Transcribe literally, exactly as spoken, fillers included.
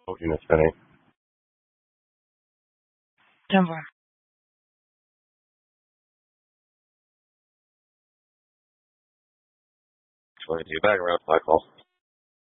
Oh, unit spinning. Denver. twenty-two back around cycle.